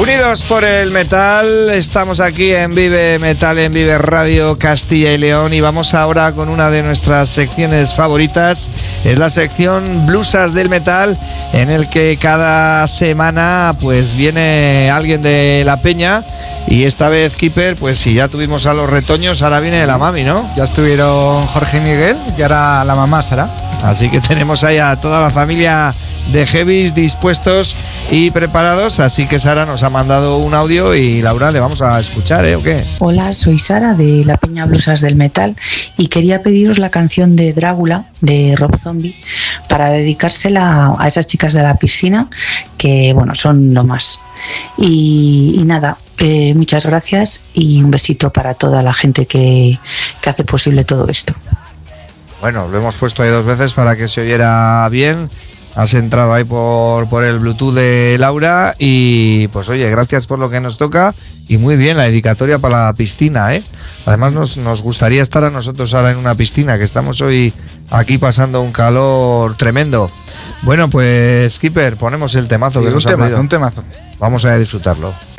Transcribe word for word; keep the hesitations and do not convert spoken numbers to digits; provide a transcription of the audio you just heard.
Unidos por el metal, estamos aquí en Vive Metal, en Vive Radio Castilla y León, y vamos ahora con una de nuestras secciones favoritas. Es la sección Blusas del Metal, en el que cada semana pues viene alguien de la peña, y esta vez, Keeper, pues si ya tuvimos a los retoños, ahora viene la mami, ¿no? Ya estuvieron Jorge y Miguel y ahora la mamá Sara. Así que tenemos ahí a toda la familia de heavies dispuestos y preparados, así que Sara nos ha mandado un audio y Laura le vamos a escuchar, ¿eh? ¿O qué? Hola, soy Sara de la Peña Blusas del Metal y quería pediros la canción de Drácula de Rob Zombie para dedicársela a esas chicas de la piscina que, bueno, son lo más. Y, y nada, eh, muchas gracias y un besito para toda la gente que, que hace posible todo esto. Bueno, lo hemos puesto ahí dos veces para que se oyera bien. Has entrado ahí por, por el Bluetooth de Laura y pues oye, gracias por lo que nos toca y muy bien la dedicatoria para la piscina, ¿eh? Además nos, nos gustaría estar a nosotros ahora en una piscina, que estamos hoy aquí pasando un calor tremendo. Bueno, pues Skipper, ponemos el temazo sí, que nos un ha temazo, pedido. un temazo. Vamos a disfrutarlo.